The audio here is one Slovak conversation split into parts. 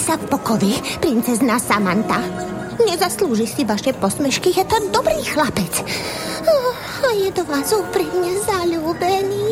sa v pokoji, princezná Samantha. Nezaslúži si vaše posmešky, je to dobrý chlapec. A je do vás úprimne zaľúbený.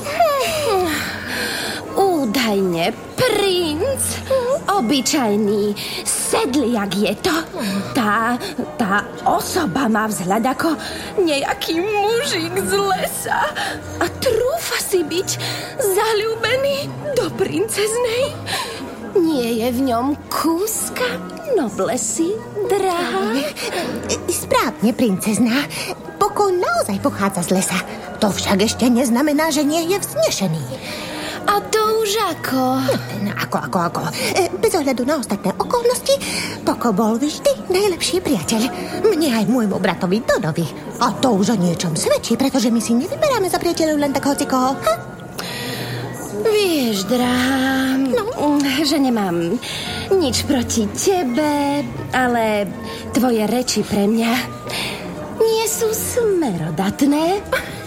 Údajne princ, obyčajný sedliak je to. Tá osoba má vzhľad ako nejaký mužík z lesa a trúfa si byť zaľúbený do princeznej. Nie je v ňom kúska noblesy, drahá? Správne, princezná. Poko naozaj pochádza z lesa. To však ešte neznamená, že nie je vznešený. A to už ako? Ako. Bez ohľadu na ostatné okolnosti, Poko bol vždy najlepší priateľ. Mne aj môjmu bratovi Donovi. A to už o niečom svedčí, pretože my si nevyberáme za priateľov len tak hocikoho. Vieš, drahá, že nemám nič proti tebe, ale tvoje reči pre mňa nie sú smerodatné.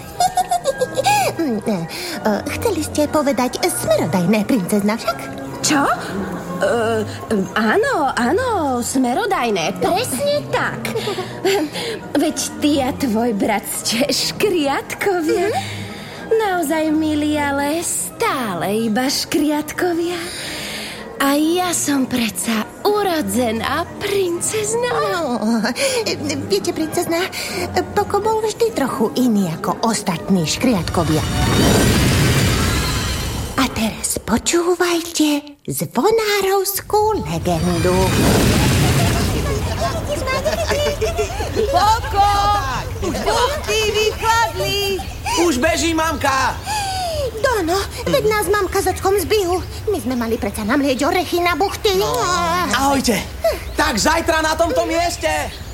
Chceli ste povedať smerodajné, princezna však? Čo? Áno, smerodajné, presne tak. Veď ty a tvoj brat ste škriatkovia. Naozaj milí, ale stále iba škriatkovia. A ja som predsa urodzená princezna. Viete, princezna, Poko bol vždy trochu iný ako ostatní škriatkovia. A teraz počúvajte zvonárovskú legendu. Poko! Už buchty vychladli! Už beží, mamka! Dono, veď nás mamka s ockom zbijú. My sme mali predsa namlieť orechy na buchty. Ahojte! Tak zajtra na tomto mieste!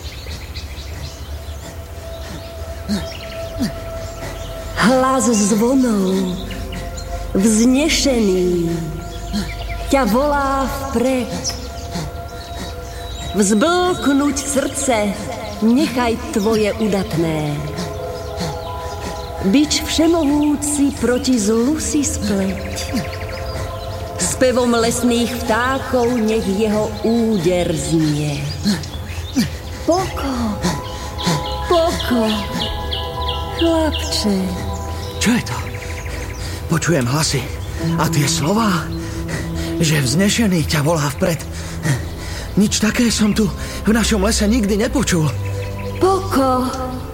Hlas zvonov, vznešený, ťa volá vpred. Vzblknuť srdce, nechaj tvoje udatné. Bič všemohúci proti zlu si spleť. Spevom lesných vtákov nech jeho úder znie. Poko, chlapče. Čo je to? Počujem hlasy. A tie slová? Že vznešený ťa volá vpred. Nič také som tu v našom lese nikdy nepočul. Poko,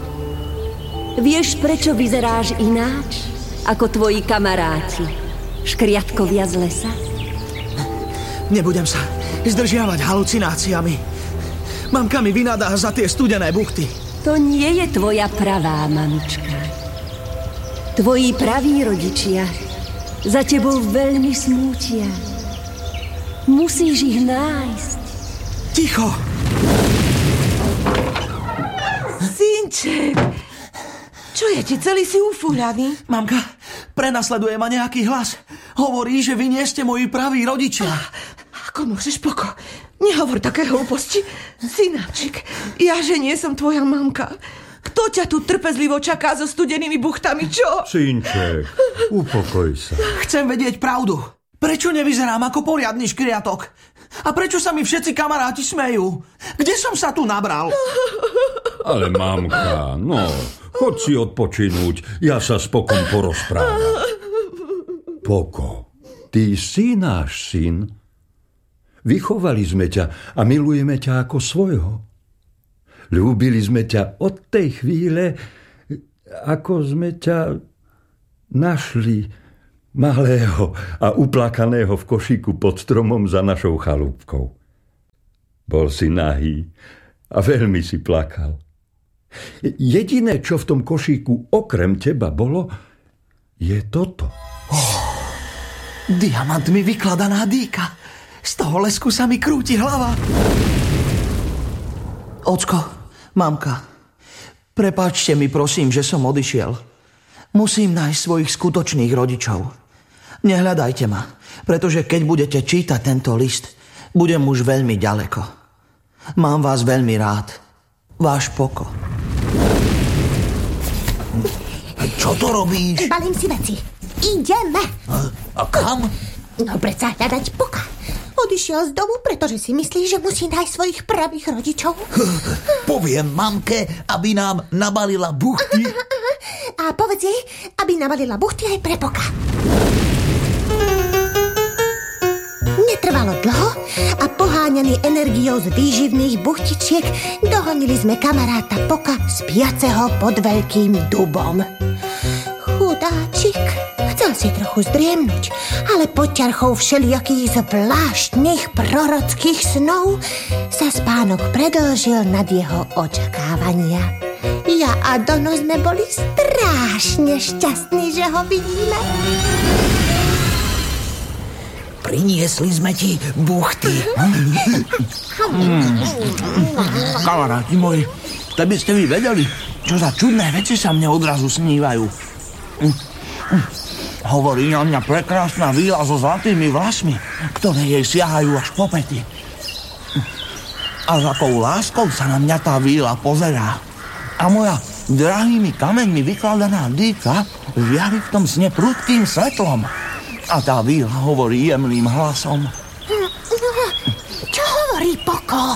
vieš, prečo vyzeráš ináč ako tvoji kamaráti, škriatkovia z lesa? Nebudem sa zdržiavať halucináciami. Mamka mi vynadá za tie studené buchty. To nie je tvoja pravá mamička. Tvoji praví rodičia za tebou veľmi smútia. Musíš ich nájsť. Ticho! Synček, čo je ti, celý si ufúľaný? Mamka, prenasleduje ma nejaký hlas. Hovorí, že vy nie ste moji praví rodičia. Ako môžeš, Poko? Nehovor také hlúposti. Synáčik, ja že nie som tvoja mamka. Kto ťa tu trpezlivo čaká so studenými buchtami, čo? Synček, upokoj sa. Chcem vedieť pravdu. Prečo nevyzerám ako poriadny škriatok? A prečo sa mi všetci kamaráti smejú? Kde som sa tu nabral? Ale mamka, choď si odpočinúť. Ja sa s Pokom porozprávam. Poko, ty si náš syn. Vychovali sme ťa a milujeme ťa ako svojho. Ľúbili sme ťa od tej chvíle, ako sme ťa našli malého a uplakaného v košíku pod stromom za našou chalúbkou. Bol si nahý a veľmi si plakal. Jediné, čo v tom košíku okrem teba bolo, je toto. Diamantmi vykladaná dýka. Z toho lesku sa mi krúti hlava. Ocko, mamka, prepáčte mi prosím, že som odišiel. Musím nájsť svojich skutočných rodičov. Nehľadajte ma, pretože keď budete čítať tento list, budem už veľmi ďaleko. Mám vás veľmi rád. Váš Poko. Čo to robíš? Balím si veci. Ideme. A kam? No predsa hľadať Poka. Odišiel z domu, pretože si myslí, že musí nájsť svojich pravých rodičov. Poviem mamke, aby nám nabalila buchty. A povedz jej, aby nabalila buchty aj pre Poka. Netrvalo dlho a poháňaný energiou z výživných buchtičiek dohonili sme kamaráta Poka spiaceho pod veľkým dubom. Chudáčik, chcel si trochu zdriemnuť, ale pod ťarchou všelijakých zvláštnych prorockých snov sa spánok predĺžil nad jeho očakávania. Ja a Dono sme boli strašne šťastní, že ho vidíme. Priniesli sme ti buchty. Kamaráti moji, keby ste vy vedeli, čo za čudné veci sa mne odrazu snívajú. Hovorí na mňa prekrásna víla so zlatými vlasmi, ktoré jej siahajú až po pety. A za tou láskou sa na mňa tá víla pozerá. A moja drahými kameňmi vykladaná dýka žiari v tom sne prudkým svetlom. A tá víla hovorí jemným hlasom. Čo hovorí Poko?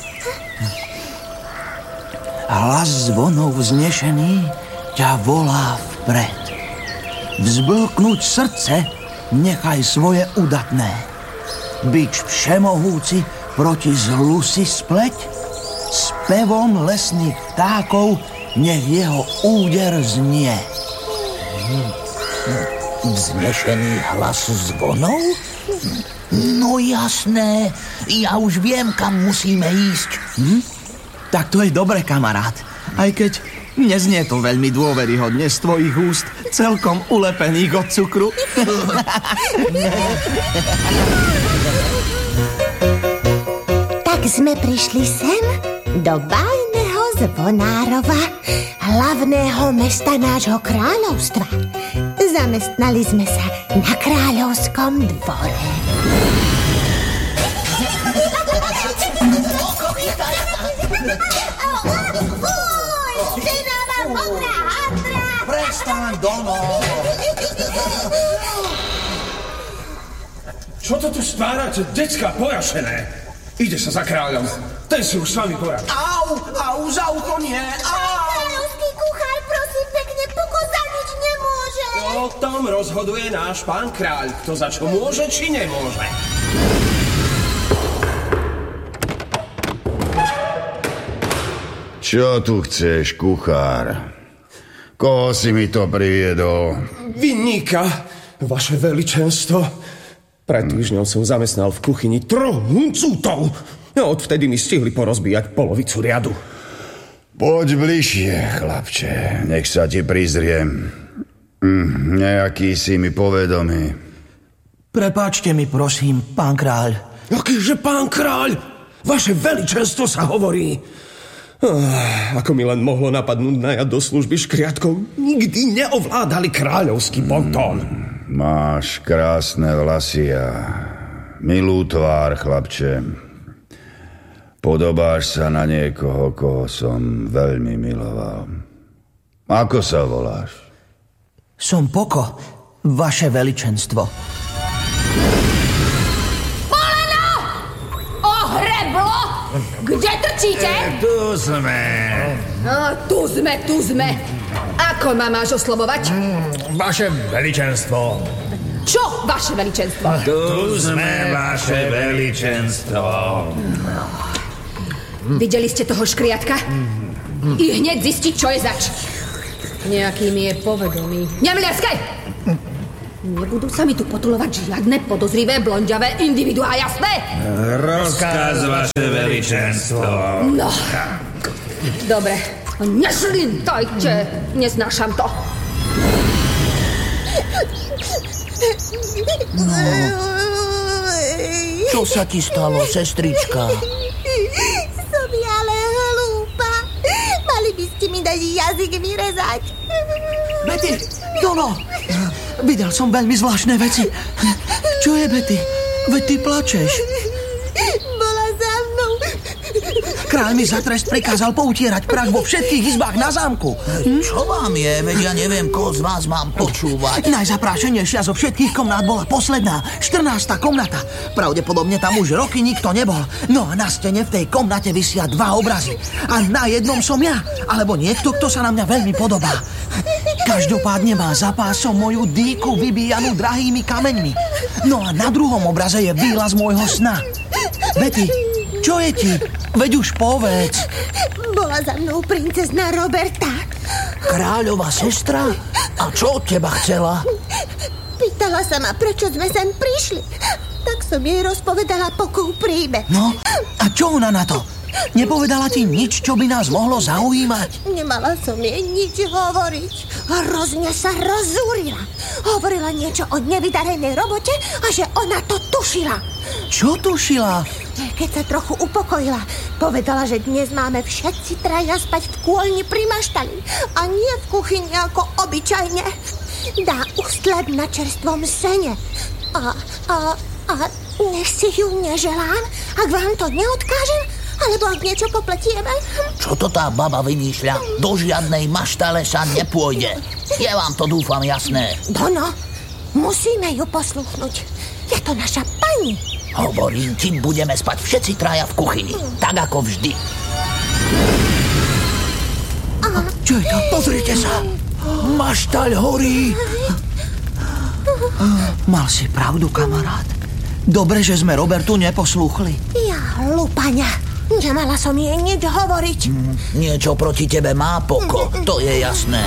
Hlas zvonov vznešený ťa volá vpred. Vzblknúť srdce nechaj svoje udatné. Bič všemohúci proti zlu si spleť. Spevom lesných vtákov nech jeho úder znie. Vznešený hlas zvonov? No jasné, ja už viem, kam musíme ísť. Tak to je dobre, kamarát. Aj keď neznie to veľmi dôveryhodne z tvojich úst, celkom ulepených od cukru. Tak sme prišli sem do bajného Zvonárova, hlavného mesta nášho kráľovstva. Zamestnali sme sa na kráľovskom dvore. Prestaň, Dono! Čo to tu stvárate, decka pojašené? Ide sa za kráľom. Ten si už s vami poradí. Au, za ucho nie, Kráľovský kuchár, prosím pekne, Poko za nič nemôže. O tom rozhoduje náš pán kráľ, kto za čo môže, či nemôže. Čo tu chceš, kuchár? Koho si mi to priviedol? Vinníka, vaše veličenstvo. Pred týždňom som zamestnal v kuchyni 3 huncútov. No, odvtedy mi stihli porozbíjať polovicu riadu. Poď bližšie, chlapče, nech sa ti prizriem. Nejaký si mi povedomý. Prepáčte mi, prosím, pán kráľ. Akýže pán kráľ? Vaše veličenstvo sa hovorí. Ako mi len mohlo napadnúť najať do služby škriatkov, nikdy neovládali kráľovský bontón. Máš krásne vlasy a milú tvár, chlapče. Podobáš sa na niekoho, koho som veľmi miloval. Ako sa voláš? Som Poko, vaše veličenstvo. Poleno! Ohreblo! Kde trčíte? Tu sme. No, tu sme. Ako ma máš oslovovať? Vaše veličenstvo. Čo vaše veličenstvo? Tu sme, vaše veličenstvo. Videli ste toho škriatka? I hneď zistiť, čo je zač. Nejaký mi je povedomý. Nemlieskaj! Nebudú sa mi tu potulovať žiadne podozrivé blondiavé individuá, jasné? Rozkaz, vaše veličenstvo. No, dobre. Nešlintajte, neznášam to. Čo sa ti stalo, sestrička? Som ja ale hlúpa. Mali by ste mi dať jazyk vyrezať. Betty, Dono, videl som veľmi zvláštne veci. Čo je, Betty? Veď ty plačeš. Bola za mnou. Kráľ mi za trest prikázal poutierať prach vo všetkých izbách na zámku. Čo vám je? Veď ja neviem, koho z vás mám počúvať. Najzaprášenejšia zo všetkých komnát bola posledná, 14. komnata. Pravdepodobne tam už roky nikto nebol. No a na stene v tej komnate visia 2 obrazy. A na jednom som ja, alebo niekto, kto sa na mňa veľmi podobá. Každopádne má za pásom moju dýku vybíjanú drahými kameňmi. No a na druhom obraze je výlaz môjho sna. Betty, čo je ti? Veď už povedz. Bola za mnou princezná Roberta. Kráľová sestra? A čo od teba chcela? Pýtala sa ma, prečo sme sem prišli. Tak som jej rozpovedala Pokov príbeh. No, a čo ona na to? Nepovedala ti nič, čo by nás mohlo zaujímať? Nemala som jej nič hovoriť. Hrozne sa rozúrila. Hovorila niečo o nevydarenej robote a že ona to tušila. Čo tušila? Keď sa trochu upokojila, povedala, že dnes máme všetci traja spať v kôlni pri maštali a nie v kuchyni ako obyčajne. Dá ústleb na čerstvom sene. A nech si ju neželám, ak vám to neodkážem, alebo ak niečo popletieme. Čo to tá baba vymýšľa? Do žiadnej maštale sa nepôjde. Je vám to, dúfam, jasné. Dono, musíme ju posluchnúť. Je to naša pani. Hovorím ti, budeme spať všetci traja v kuchyni. Tak ako vždy. Čo je to? Pozrite sa. Maštaľ horí. Mal si pravdu, kamarát. Dobre, že sme Robertu neposlúchli. Ja, hlúpaňa. Nemala som jej nič hovoriť. Niečo proti tebe má, Poko. To je jasné.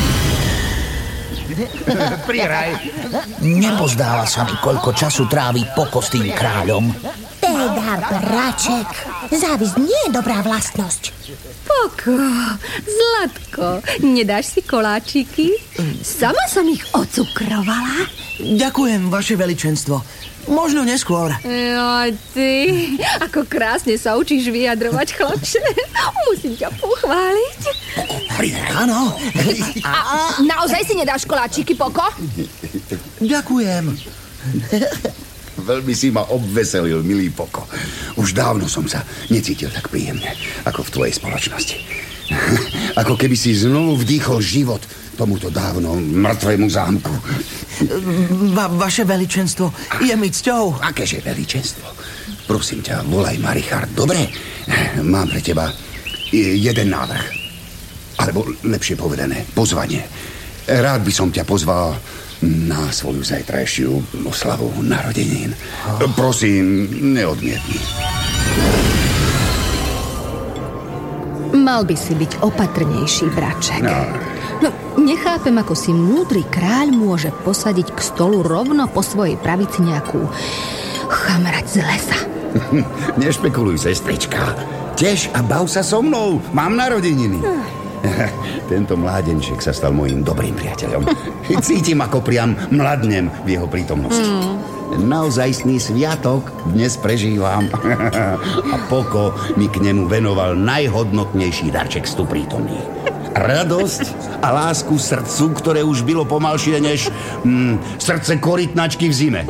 Priraj. Nepozdáva sa mi, koľko času tráví Poko s tým kráľom. Teda, braček, závisť nie je dobrá vlastnosť. Poko, Zlatko, nedáš si koláčiky? Sama som ich ocukrovala. Ďakujem, vaše veličenstvo. Možno neskôr. No ty, ako krásne sa učíš vyjadrovať, chlapče. Musím ťa pochváliť. Áno. A naozaj si nedáš koláčiky, Poko? Ďakujem. Veľmi si ma obveselil, milý Poko. Už dávno som sa necítil tak príjemne, ako v tvojej spoločnosti. Ako keby si znovu vdýchol život tomuto dávno mŕtvemu zámku. Vaše veličenstvo, je mi cťou. Akéže veličenstvo? Prosím ťa, volaj ma Richard, dobre? Mám pre teba jeden návrh. Alebo lepšie povedané, pozvanie. Rád by som ťa pozval na svoju zajtrajšiu oslavu narodenín. Prosím, neodmietni. Mal by si byť opatrnejší, braček. No, nechápem, ako si múdry kráľ môže posadiť k stolu rovno po svojej pravici nejakú chamrať z lesa. Nešpekuluj, sestrička. Tež a bav sa so mnou. Mám narodeniny. Tento mládenček sa stal mojím dobrým priateľom. Cítim, ako priam mladnem v jeho prítomnosti. Naozajstný sviatok dnes prežívam. A Poko mi k nemu venoval najhodnotnejší darček z tu prítomných. Radosť a lásku srdcu, ktoré už bylo pomalšie než srdce korytnačky v zime.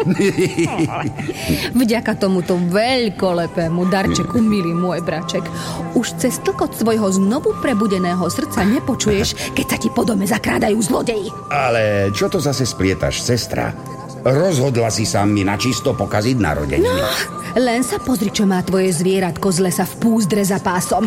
Vďaka tomuto veľkolepému darčeku, milý môj braček, už cez tlkot svojho znovu prebudeného srdca nepočuješ, keď sa ti po dome zakrádajú zlodeji. Ale čo to zase splietaš, sestra? Rozhodla si sa mi načisto pokaziť narodeniny. No, len sa pozri, čo má tvoje zvieratko z lesa v púzdre za pásom.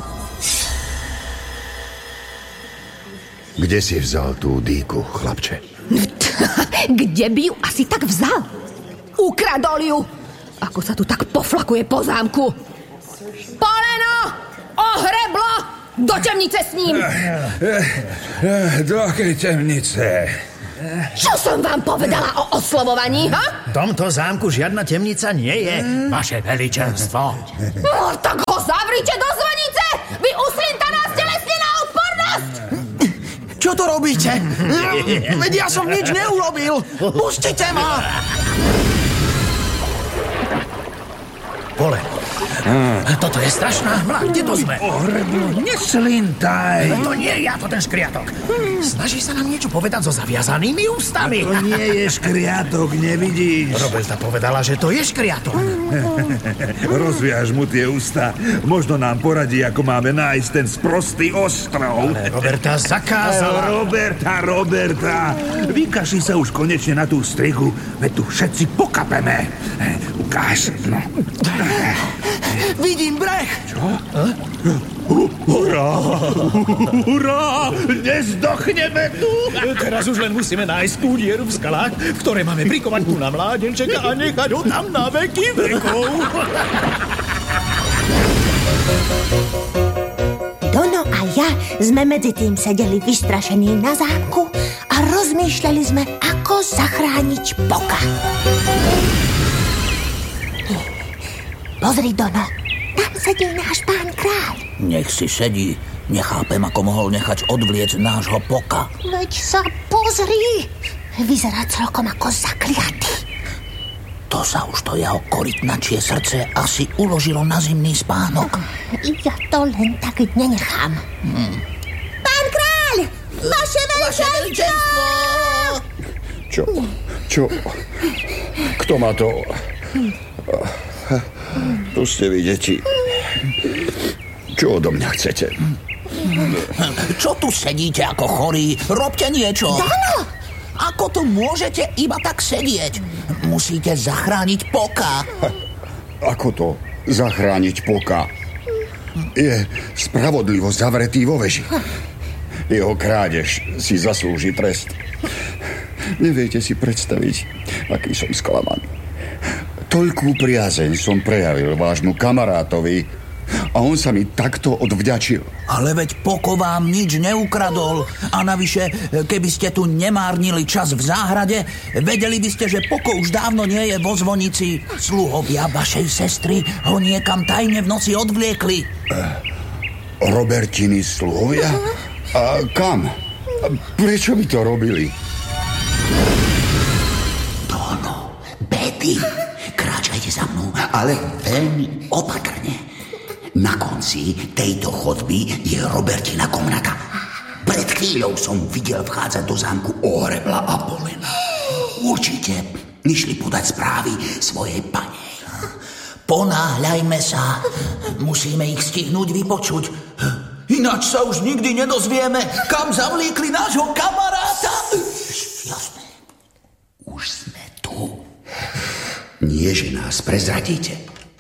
Kde si vzal tú dýku, chlapče? Kde by ju asi tak vzal? Ukradol ju! Ako sa tu tak poflakuje po zámku. Poleno! Ohreblo! Do temnice s ním! Do akej temnice? Čo som vám povedala o oslovovaní, ha? V tomto zámku žiadna temnica nie je, vaše veličenstvo. No, tak ho zavrite do zvonice! Vy uslintaná stelesnená odpornosť! Čo to robíte? Veď ja som nič neurobil. Pustite ma! Pole, Toto je strašná hmla. Kde to sme? Neslintaj. To nie ja, to ten škriatok. Snaží sa nám niečo povedať so zaviazanými ústami. To nie je škriatok, nevidíš? Roberta povedala, že to je škriatok. Rozviaž mu tie ústa. Možno nám poradí, ako máme nájsť ten sprostý ostrov. Ale Roberta zakázala. Roberta. Vykašli sa už konečne na tú strihu, veď tu všetci pokapeme. Ukáž. No. Vidím breh. Čo? Hurá! Nezdochneme tu! Teraz už len musíme nájsť tú dieru v skalách, v ktorej máme prikovať tu na mládenčeka a nechať ho tam na veky vekov. Dono a ja sme medzi tým sedeli vystrašení na zámku a rozmýšľali sme, ako zachrániť Poka. Pozri, Dono, tam sedí náš pán kráľ. Nech si sedí. Nechápem, ako mohol nechať odvliec nášho Poka. Veď sa pozri. Vyzerá celkom ako zakliatý. To sa už to jeho korytnačie srdce asi uložilo na zimný spánok. Ja to len tak nenechám. Pán kráľ! Vaše veličenstvo! Čo? Kto má to? Tu ste vy, deti. Čo odo mňa chcete? Čo tu sedíte ako chorí? Robte niečo. Dano! Ako tu môžete iba tak sedieť? Musíte zachrániť Poka. Ako to zachrániť Poka? Je spravodlivo zavretý vo veži. Jeho krádež si zaslúži trest. Neviete si predstaviť, aký som sklamaný. Toľkú priazeň som prejavil vášmu kamarátovi a on sa mi takto odvďačil. Ale veď Poko vám nič neukradol. A navyše, keby ste tu nemárnili čas v záhrade, vedeli by ste, že Poko už dávno nie je vo zvonici. Sluhovia vašej sestry ho niekam tajne v noci odvliekli. Robertiny sluhovia? A kam? Prečo by to robili? Dono, Betty, kráčajte za mnou, ale veľmi opatrne. Na konci tejto chodby je Robertina komnata. Pred chvíľou som videl vchádzať do zámku Ohrebla a Polena. Určite išli podať správy svojej pane. Ponáhľajme sa. Musíme ich stihnúť vypočuť. Ináč sa už nikdy nedozvieme, kam zavliekli nášho kamaráta. Jasné. Už sme tu. Nie, že nás prezradíte.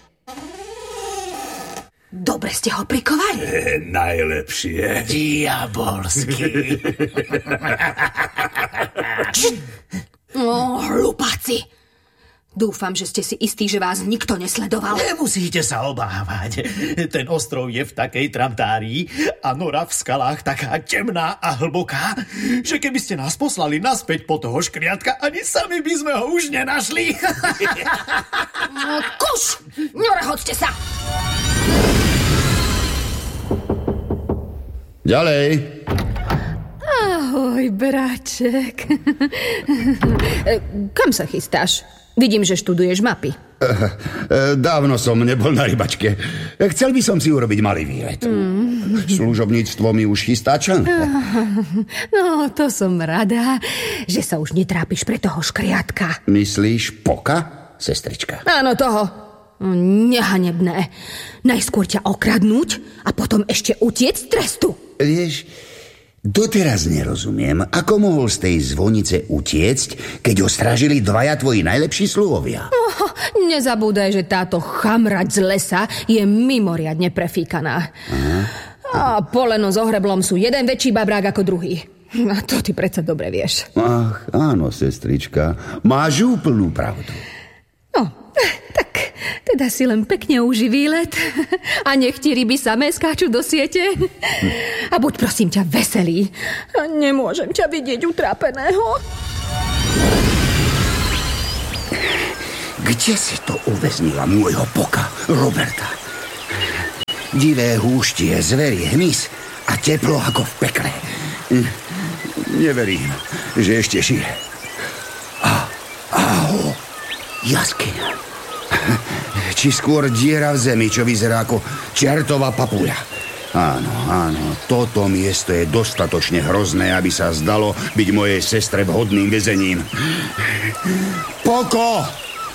Dobre ste ho prikovali. Najlepšie. Diabolský. Hlupáci. Dúfam, že ste si istí, že vás nikto nesledoval. Nemusíte sa obávať. Ten ostrov je v takej tramtárii a nora v skalách taká temná a hlboká, že keby ste nás poslali naspäť po toho škriatka, ani sami by sme ho už nenašli. Kuš! Nerehoďte sa! Ďalej. Ahoj, bráček. Kam sa chystáš? Vidím, že študuješ mapy. Dávno som nebol na rybačke. Chcel by som si urobiť malý výlet. Služobníctvo mi už chystá člen. No, to som rada, že sa už netrápiš pre toho škriatka. Myslíš Poka, sestrička? Áno, toho. Nehanebné. Najskôr ťa okradnúť a potom ešte utiec z trestu. Vieš, doteraz nerozumiem, ako mohol z tej zvonice utiecť, keď ho stražili dvaja tvoji najlepší sluhovia. Nezabúdaj, že táto chamrať z lesa je mimoriadne prefíkaná. A Poleno s Ohreblom sú jeden väčší babrák ako druhý. A to ty predsa dobre vieš. Ach, áno, sestrička, máš úplnú pravdu. No, tak teda si len pekne uži výlet a nech ti ryby samé skáču do siete. A buď prosím ťa veselý. Nemôžem ťa vidieť utrápeného. Kde si to uväznila môjho Poka, Roberta? Divé húštie, zverie, hmyz a teplo ako v pekle. Neverím, že ešte žije. Jaskyňa. či skôr diera v zemi, čo vyzerá ako čertová papuľa. Áno, toto miesto je dostatočne hrozné, aby sa zdalo byť mojej sestre vhodným väzením. Poko,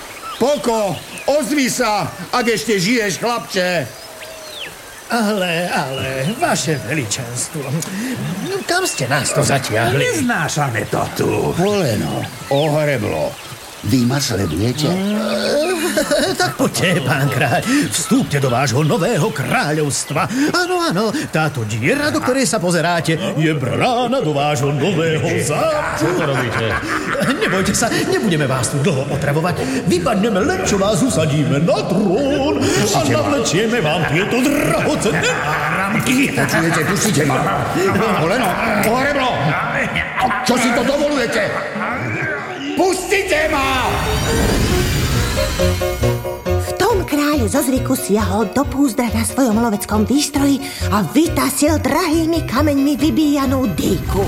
ozvi sa, ak ešte žiješ, chlapče. Ale, vaše veličenstvo, kam ste nás to zatiahli? Neznášame to tu. Poleno, ohreblo. Vy ma sledujete? Tak poďte, pán kráľ, vstúpte do vášho nového kráľovstva. Áno, táto diera, do ktorej sa pozeráte, je brána do vášho nového zámku. Čo to robíte? Nebojte sa, nebudeme vás tu dlho otravovať. Vypadneme len, čo vás usadíme na trón a navlečieme vám tieto drahocenné náramky. Počujete, pustite ma. Poleno, ohreblo! Čo si to dovolujete? Pustite ma! V tom kráľ zo zvyku siahol do púzdra na svojom loveckom výstroji a vytasil drahými kameňmi vybíjanú dýku.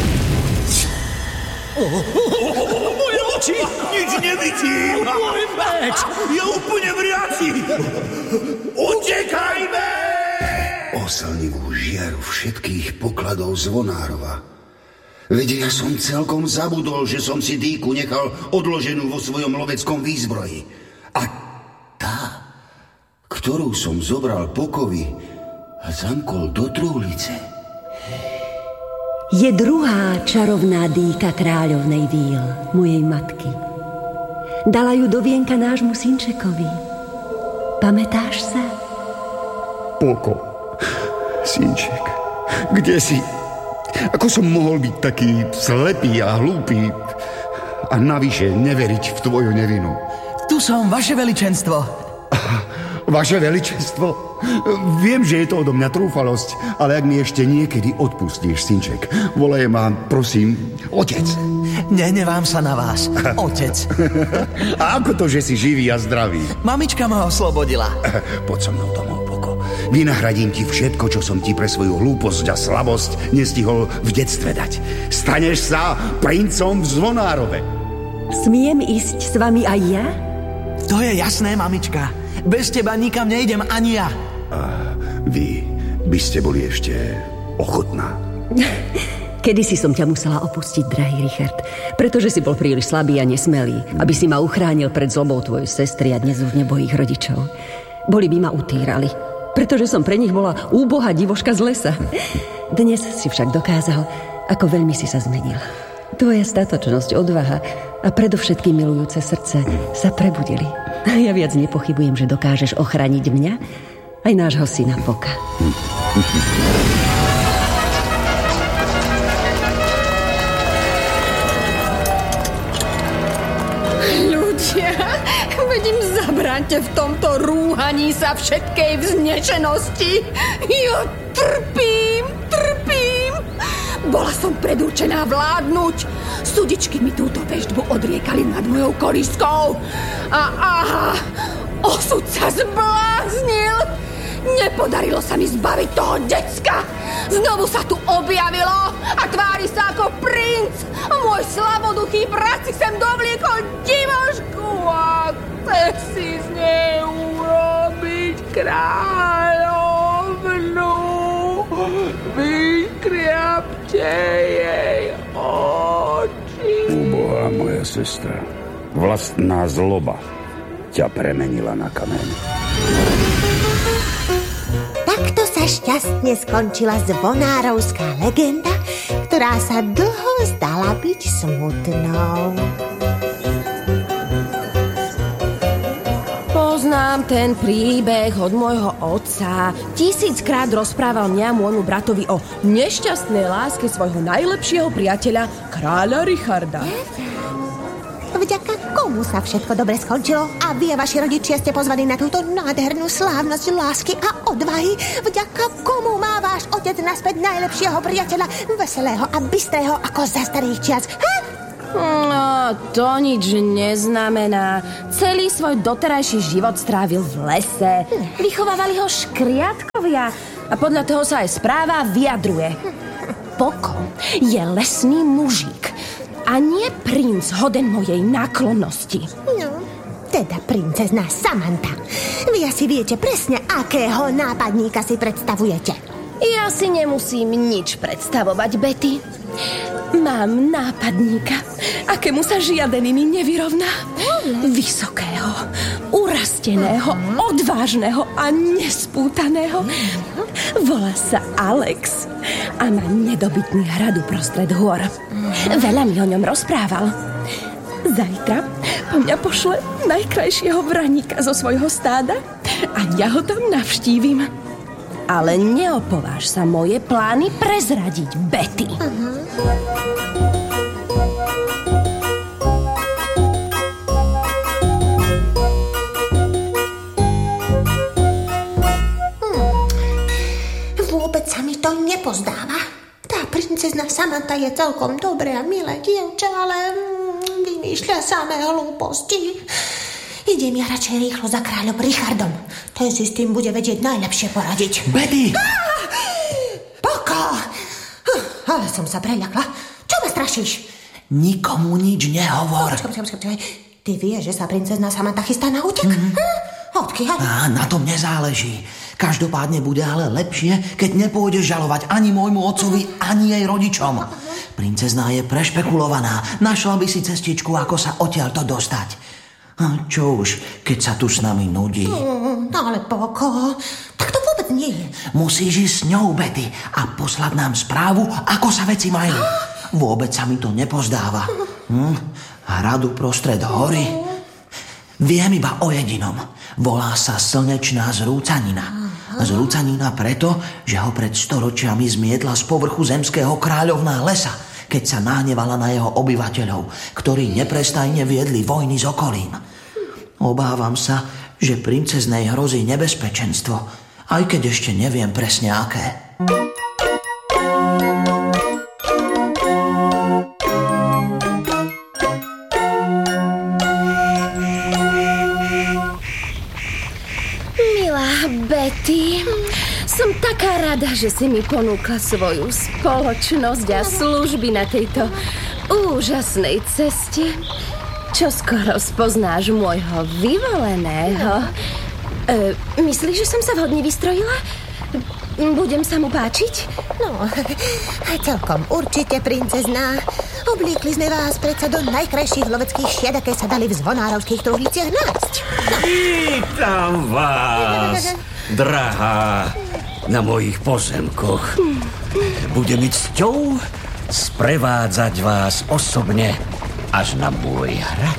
Moje oči! Nič nevidím! Môj meč je úplne vriaci! Utekajme! Oslnivú žiaru všetkých pokladov Zvonárova. Veď ja som celkom zabudol, že som si dýku nechal odloženú vo svojom loveckom výzbroji. A tá, ktorú som zobral Pokovi a zamkol do trúlice. Je druhá čarovná dýka kráľovnej víl, mojej matky. Dala ju do vienka nášmu synčekovi. Pamätáš sa? Poko, synček, kde si? Ako som mohol byť taký slepý a hlúpy a navyše neveriť v tvoju nevinu? Tu som, vaše veličenstvo. Vaše veličenstvo? Viem, že je to odo mňa trúfalosť, ale ak mi ešte niekedy odpustíš, synček, volaj ma, prosím, otec. Nenevám sa na vás, otec. A ako to, že si živý a zdravý? Mamička ma oslobodila. Poď so mnou domov, Poko. Vynahradím ti všetko, čo som ti pre svoju hlúposť a slabosť nestihol v detstve dať. Staneš sa princom v Zvonárove. Smiem ísť s vami aj ja? To je jasné, mamička. Bez teba nikam nejdem ani ja. A vy by ste boli ešte ochotná? Kedysi som ťa musela opustiť, drahý Richard, pretože si bol príliš slabý a nesmelý, aby si ma uchránil pred zlobou tvojej sestry a dnes už nebojích rodičov. Boli by ma utírali, pretože som pre nich bola úbohá divoška z lesa. Dnes si však dokázal, ako veľmi si sa zmenil. Tvoja statočnosť, odvaha a predovšetkým milujúce srdce sa prebudili. A ja viac nepochybujem, že dokážeš ochrániť mňa aj nášho syna Poka. Ľudia, veď im zabráňte v tomto rúhaní sa všetkej vznešenosti. Ja trpím. Bola som predurčená vládnuť. Sudičky mi túto veštbu odriekali nad mojou kolískou. A aha, osud sa zbláznil. Nepodarilo sa mi zbaviť toho decka. Znovu sa tu objavilo a tvári sa ako princ. A môj slavoduchý brat si sem dovliekol divošku a chce si z nej urobiť kráľovnu. Vykriapte jej oči. Ubohá moja sestra, vlastná zloba ťa premenila na kameň. Takto sa šťastne skončila zvonárovská legenda, ktorá sa dlho zdala byť smutnou. Poznám ten príbeh od môjho otca. 1000-krát rozprával mňa môjmu bratovi o nešťastnej láske svojho najlepšieho priateľa, kráľa Richarda. Vďaka komu sa všetko dobre skončilo a vy a vaši rodičia ste pozvaní na túto nádhernú slávnosť lásky a odvahy? Vďaka komu má váš otec naspäť najlepšieho priateľa, veselého a bystrého ako za starých čias? No, to nič neznamená. Celý svoj doterajší život strávil v lese. Vychovávali ho škriatkovia a podľa toho sa aj správa vyjadruje. Poko je lesný mužík a nie princ hoden mojej náklonnosti. No, teda princezná Samantha. Vy asi viete presne, akého nápadníka si predstavujete. Ja si nemusím nič predstavovať, Betty. Mám nápadníka, akému sa žiaden iný nevyrovná. Vysokého, urasteného, odvážneho a nespútaného. Volá sa Alex a má nedobytný hrad uprostred hôr. Veľa mi o ňom rozprával. Zajtra po mňa pošle najkrajšieho vraníka zo svojho stáda a ja ho tam navštívim. Ale neopováž sa moje plány prezradiť, Betty. Vôbec sa mi to nepozdáva. Tá princezná Samantha je celkom dobré a milé dievča, ale vymýšľa samé hlúposti. Idem ja radšej rýchlo za kráľom Richardom. Ten si s tým bude vedieť najlepšie poradiť. Betty! Poko! Ale som sa preľakla. Čo ma strašíš? Nikomu nič nehovor. Počkaj. Ty vieš, že sa princezná Samantha chystá na útek? Odkiaľ? Na tom nezáleží. Každopádne bude ale lepšie, keď nepôjdeš žalovať ani môjmu otcovi, ani jej rodičom. Princezná je prešpekulovaná. Našla by si cestičku, ako sa odtiaľto dostať. A čo už, keď sa tu s nami nudí? Ale Poko, tak to vôbec nie je. Musíš ísť s ňou, Betty, a poslať nám správu, ako sa veci majú. Vôbec sa mi to nepozdáva. Hradu prostred hory. Viem iba o jedinom. Volá sa Slnečná zrúcanina. Zrúcanina preto, že ho pred storočiami zmietla z povrchu zemského kráľovná lesa, keď sa nahnevala na jeho obyvateľov, ktorí neprestajne viedli vojny s okolím. Obávam sa, že princeznej hrozí nebezpečenstvo, aj keď ešte neviem presne aké. Milá Betty, som taká rada, že si mi ponúkla svoju spoločnosť a služby na tejto úžasnej ceste. Čo skoro spoznáš môjho vyvoleného. Myslíš, že som sa vhodne vystrojila? Budem sa mu páčiť? No, celkom určite, princezná. Obliekli sme vás predsa do najkrajších loveckých šiat, aké sa dali v zvonárovských truhliciach nájsť. Vítam vás, drahá, na mojich pozemkoch. Bude mi cťou sprevádzať vás osobne až na môj hrad.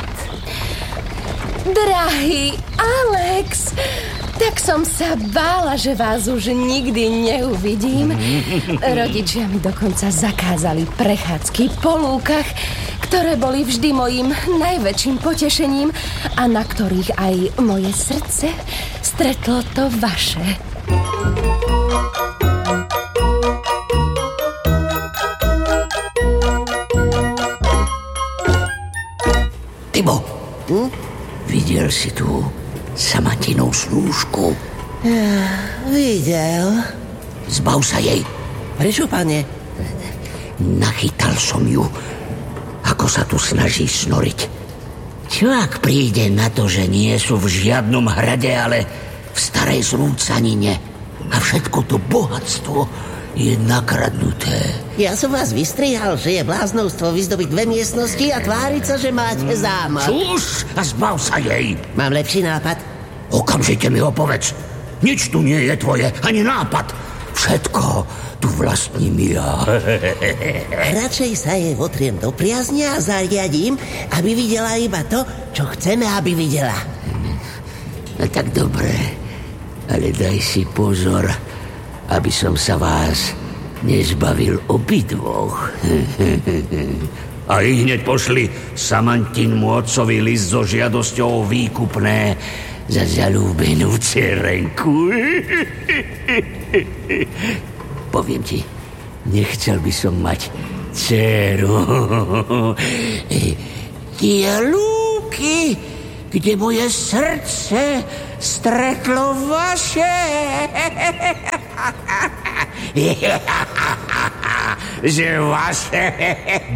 Drahý Alex, tak som sa bála, že vás už nikdy neuvidím. Rodičia mi dokonca zakázali prechádzky po lúkach, ktoré boli vždy mojím najväčším potešením a na ktorých aj moje srdce stretlo to vaše. Tybo, videl si tu Samantinú snúšku? Videl. Zbav sa jej. Prečo, pane? Nachytal som ju, ako sa tu snaží snoriť. Čo ak príde na to, že nie sú v žiadnom hrade, ale v starej zrúcanine a všetko to bohatstvo je nakradnuté. Ja som vás vystrihal, že je bláznovstvo vyzdobiť 2 miestnosti a tváriť sa, že máte zámok. Čuž a zbav sa jej. Mám lepší nápad. Okamžite mi ho povedz. Nič tu nie je tvoje, ani nápad. Všetko tu vlastním ja. Radšej sa jej votriem do priazne a zariadím, aby videla iba to, čo chceme, aby videla. No tak dobre, ale daj si pozor, aby som sa vás nezbavil obidvoch. A hneď pošli Samantinmu otcovi list so žiadosťou o výkupné za zalúbenú dcerenku. Poviem ti, nechcel by som mať dceru. Tie lúky, kde moje srdce stretlo vaše. Že vaše.